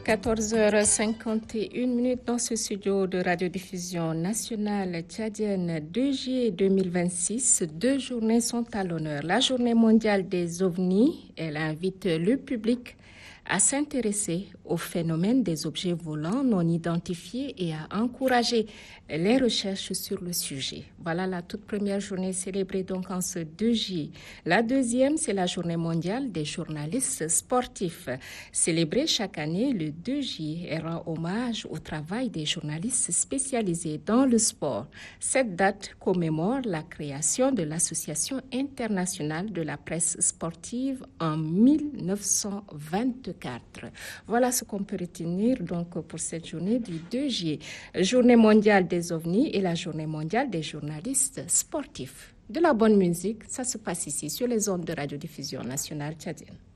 14h51 dans ce studio de radiodiffusion nationale tchadienne 2 juillet 2026. Deux journées sont à l'honneur. La journée mondiale des ovnis, elle invite le public à s'intéresser au phénomène des objets volants non identifiés et à encourager les recherches sur le sujet. Voilà la toute première journée célébrée donc en ce 2 juillet. La deuxième, c'est la journée mondiale des journalistes sportifs. Célébrée chaque année le 2 juillet et rend hommage au travail des journalistes spécialisés dans le sport. Cette date commémore la création de l'Association internationale de la presse sportive en 1924. Voilà ce qu'on peut retenir donc pour cette journée du 2 juillet. Journée mondiale des ovnis et la journée mondiale des journalistes sportifs. De la bonne musique, ça se passe ici sur les ondes de radiodiffusion nationale tchadienne.